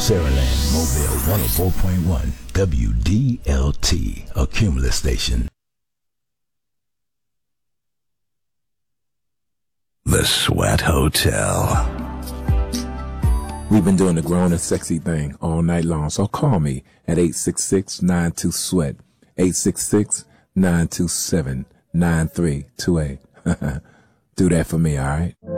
Saraland Mobile 104.1 WDLT, a Cumulus station. The Sweat Hotel. We've been doing the grown and sexy thing all night long, so call me at 866-92-SWEAT, 866-927-9328. Do that for me, all right?